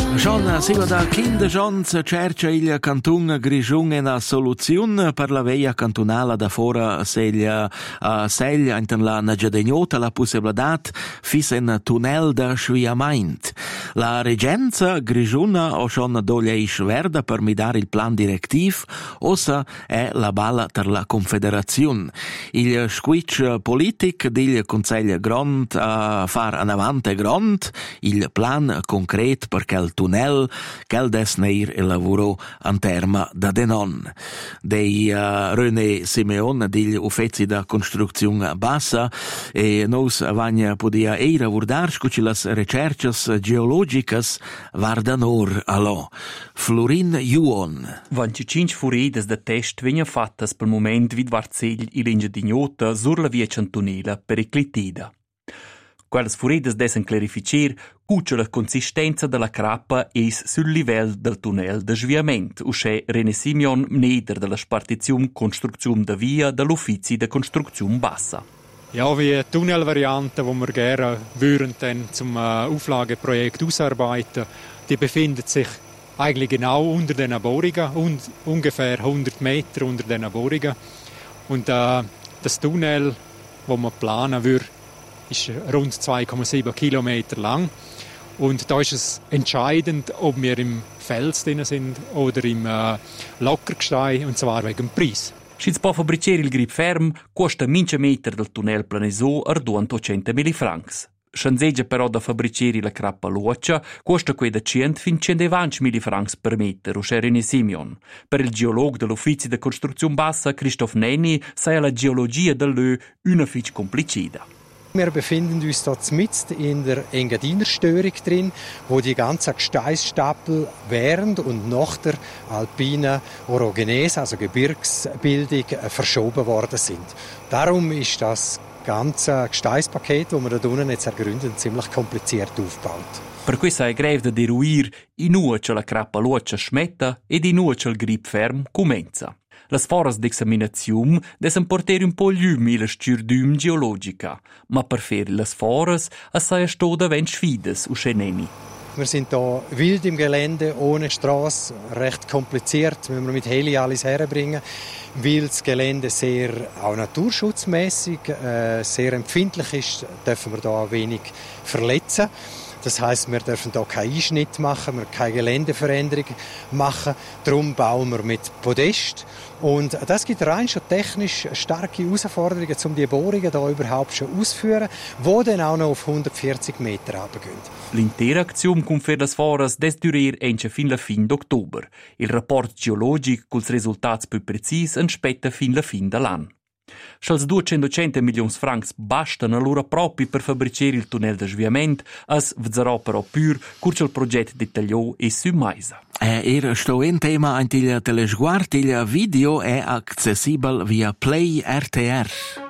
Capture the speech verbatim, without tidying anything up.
Schon si da quindici anni cerca il cantun Grigiun una soluzione per la via cantonale da fora seglia uh, seglia in la Nagiadegnota la possibilità fis un tunnel da sviamento. La regenza Grigiuna o schon doglieisch verda per midare il plan direttiv ossa è la balla per la Confederazione. Il squitch politic del Consiglio Grand a far an avante Grand il plan concret perché il tunnel quel desneir e lavoro an terma da denon. Dei uh, René Simeon degli uffizi da costruzione bassa e nos avagna podia eira vurdar scuci las recerches geologicas vardanor allo. Florin Juon. venticinque furides de test venja fattas pel moment vid Varzegl i linge dignota sur la via Centunela per Eclitida. Quelles furides dessen clarificer cuccia la consistenza della crappa es sul livel del tunnel de sviament, usce René Simeon neder della spartizium construczium da via dall'uffizi de construczium bassa. Ja, wie eine Tunnelvariante, die wir gerne würden dann zum äh, Auflageprojekt ausarbeiten, die befindet sich eigentlich genau unter den Bohrungen, und ungefähr hundert Meter unter den Bohrungen. Und äh, das Tunnel, das man planen würde, ist rund zwei Komma sieben Kilometer lang. Und da ist es entscheidend, ob wir im Fels drin sind oder im äh, Lockergestein, und zwar wegen dem Preis. Si può fabbricare il grip ferm, costa mince meter del tunnel planesò arduant ottocento francs. Scianzeggia però da fabbricare la crappa luoccia, costa quei da cento fin centoventimila francs per meter, o René Simeon. Per il geolog dell'Ufficio di Costruzione Bassa, Christoph Nenni, sei la geologia dell'Ö una fic complicida. Wir befinden uns dort mitten in der Engadinerstörung drin, wo die ganzen Gesteinsstapel während und nach der alpinen Orogenese, also Gebirgsbildung, verschoben worden sind. Darum ist das ganze Gesteinspaket, das wir da unten jetzt ergründen, ziemlich kompliziert aufgebaut. Per questo è greve da deruir in nuoce la crappa luoccia smetta ed in nuoce il grip ferm comenza. Las foras d'examinazium dessen porter un po' glüm la stürdüm geologica, ma per fer las foras assai sto da ven sfides usche Nenni. Wir sind hier wild im Gelände, ohne Straße, recht kompliziert, wenn wir mit Heli alles herbringen, weil das Gelände sehr auch naturschutzmäßig äh, sehr empfindlich ist, dürfen wir da wenig verletzen. Das heisst, wir dürfen hier keinen Einschnitt machen, wir keine Geländeveränderung machen. Darum bauen wir mit Podest. Und das gibt rein schon technisch starke Herausforderungen, um die Bohrungen hier überhaupt schon auszuführen, die dann auch noch auf hundertvierzig Meter runtergehen. L'intera azione con fer las foras des durer ence fin la fin d'october. Il rapport geologic culs resultats più precis enspetta fin la fin dell'anno. Schals duecentocento milioni francs bastano allora propri per fabbricare il tunnel de sviament, as vzerò però pur curcio il progetto dettagliò e su maisa. Er sto in tema in il telesguard, il video è accessibile via Play R T R.